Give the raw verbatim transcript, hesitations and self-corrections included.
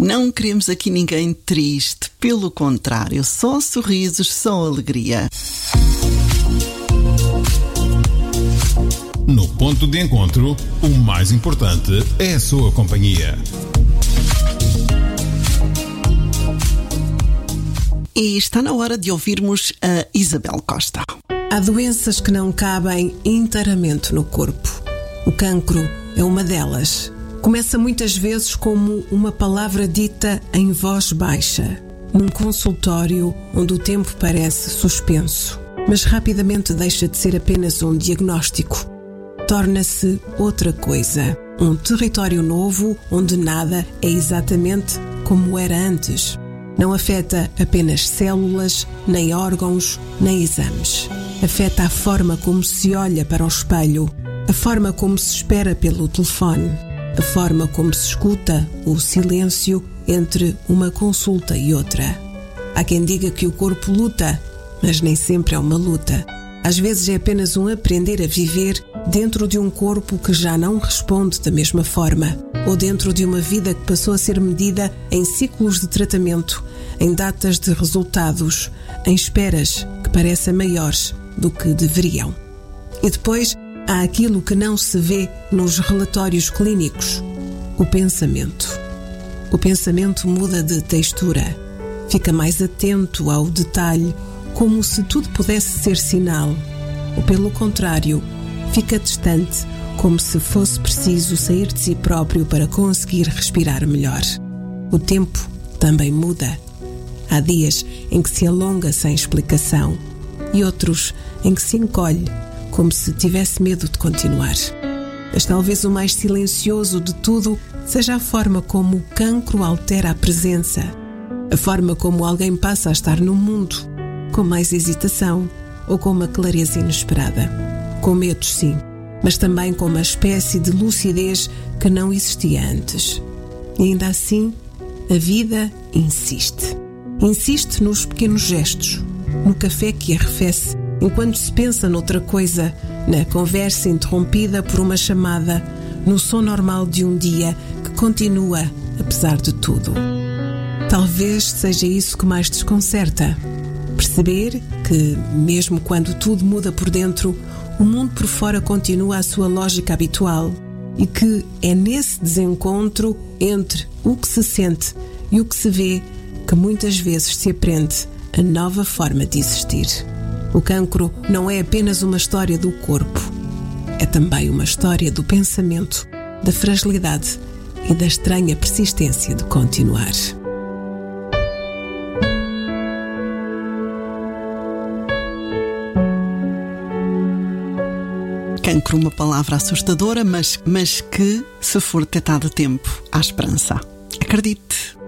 Não queremos aqui ninguém triste, pelo contrário, só sorrisos, só alegria. No ponto de encontro, o mais importante é a sua companhia. E está na hora de ouvirmos a Isabel Costa. Há doenças que não cabem inteiramente no corpo. O cancro é uma delas. Começa muitas vezes como uma palavra dita em voz baixa, num consultório onde o tempo parece suspenso, mas rapidamente deixa de ser apenas um diagnóstico. Torna-se outra coisa, um território novo onde nada é exatamente como era antes. Não afeta apenas células, nem órgãos, nem exames. Afeta a forma como se olha para o espelho, a forma como se espera pelo telefone, a forma como se escuta o silêncio entre uma consulta e outra. Há quem diga que o corpo luta, mas nem sempre é uma luta. Às vezes é apenas um aprender a viver dentro de um corpo que já não responde da mesma forma, ou dentro de uma vida que passou a ser medida em ciclos de tratamento, em datas de resultados, em esperas que parecem maiores do que deveriam. E depois há aquilo que não se vê nos relatórios clínicos, o pensamento. O pensamento muda de textura, fica mais atento ao detalhe, como se tudo pudesse ser sinal, ou pelo contrário, fica distante, como se fosse preciso sair de si próprio para conseguir respirar melhor. O tempo também muda. Há dias em que se alonga sem explicação e outros em que se encolhe, como se tivesse medo de continuar. Mas talvez o mais silencioso de tudo seja a forma como o cancro altera a presença, a forma como alguém passa a estar no mundo, com mais hesitação ou com uma clareza inesperada. Com medos, sim, mas também com uma espécie de lucidez que não existia antes. E ainda assim, a vida insiste. Insiste nos pequenos gestos, no café que arrefece, enquanto se pensa noutra coisa, na conversa interrompida por uma chamada, no som normal de um dia que continua, apesar de tudo. Talvez seja isso que mais desconcerta. Perceber que, mesmo quando tudo muda por dentro, o mundo por fora continua a sua lógica habitual e que é nesse desencontro entre o que se sente e o que se vê que muitas vezes se aprende a nova forma de existir. O cancro não é apenas uma história do corpo, é também uma história do pensamento, da fragilidade e da estranha persistência de continuar. Cancro, uma palavra assustadora, mas, mas que, se for detectada a tempo, há esperança. Acredite!